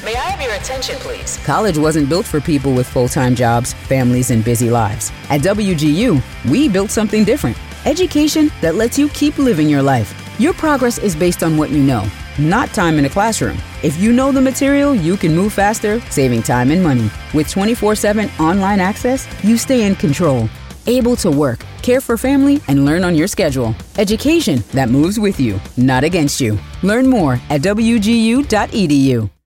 May I have your attention, please? College wasn't built for people with full-time jobs, families, and busy lives. At WGU, we built something different. Education that lets you keep living your life. Your progress is based on what you know, not time in a classroom. If you know the material, you can move faster, saving time and money. With 24/7 online access, you stay in control, able to work, care for family, and learn on your schedule. Education that moves with you, not against you. Learn more at wgu.edu.